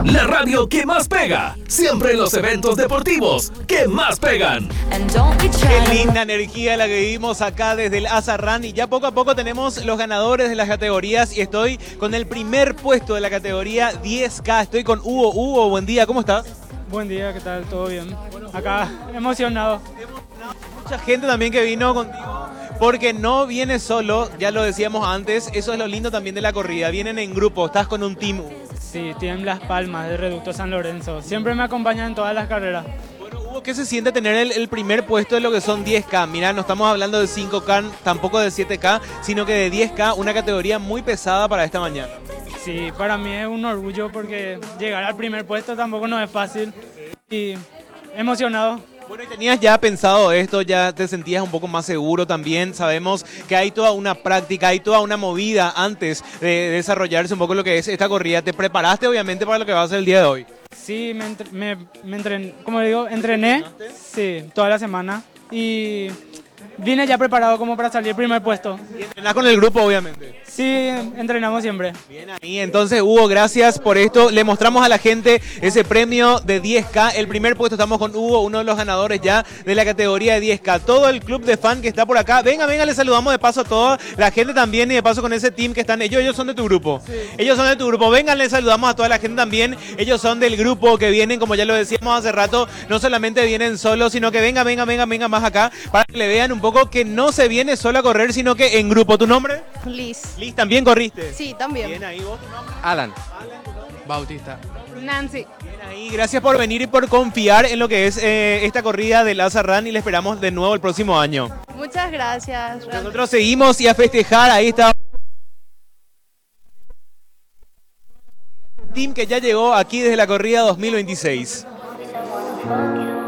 La radio que más pega. Siempre en los eventos deportivos que más pegan. Qué linda energía la que vivimos acá desde el Azarrán. Y ya poco a poco tenemos los ganadores de las categorías. Y estoy con el primer puesto de la categoría 10K. Estoy con Hugo. Hugo, buen día, ¿cómo estás? Buen día, ¿qué tal? ¿Todo bien? Acá, emocionado. Mucha gente también que vino contigo, porque no viene solo, ya lo decíamos antes, eso es lo lindo también de la corrida, vienen en grupo, estás con un team. Sí, tienen Las Palmas de Reducto San Lorenzo. Siempre me acompañan en todas las carreras. Bueno, Hugo, ¿qué se siente tener el primer puesto de lo que son 10K? Mirá, no estamos hablando de 5K, tampoco de 7K, sino que de 10K, una categoría muy pesada para esta mañana. Sí, para mí es un orgullo porque llegar al primer puesto tampoco no es fácil. Y emocionado. Bueno, ¿y tenías ya pensado esto? ¿Ya te sentías un poco más seguro también? Sabemos que hay toda una práctica, hay toda una movida antes de desarrollarse un poco lo que es esta corrida. ¿Te preparaste obviamente para lo que va a ser el día de hoy? Sí, como digo, entrené, sí, toda la semana. Y vine ya preparado como para salir primer puesto. Y entrenás con el grupo obviamente. Sí, entrenamos siempre. Bien ahí, entonces Hugo, gracias por esto. Le mostramos a la gente ese premio de 10K. El primer puesto estamos con Hugo, uno de los ganadores ya de la categoría de 10K. Todo el club de fan que está por acá. Venga, le saludamos de paso a toda la gente también y de paso con ese team que están. Ellos son de tu grupo. Sí. Ellos son de tu grupo. Vengan, le saludamos a toda la gente también. Ellos son del grupo que vienen, como ya lo decíamos hace rato, no solamente vienen solos, sino que venga más acá para que le vean un poco que no se viene solo a correr, sino que en grupo. ¿Tu nombre? Liz. Liz, ¿también corriste? Sí, también. Bien ahí, ¿vos tu nombre? Alan. Bautista. Nancy. Bien ahí, gracias por venir y por confiar en lo que es esta corrida del Azarrán y le esperamos de nuevo el próximo año. Muchas gracias. Nosotros seguimos y a festejar, ahí está el team que ya llegó aquí desde la corrida 2026.